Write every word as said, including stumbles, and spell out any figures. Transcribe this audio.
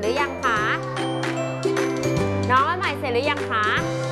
ร็จหรือยังคะน้องอันใหม่เสร็จหรือยังคะ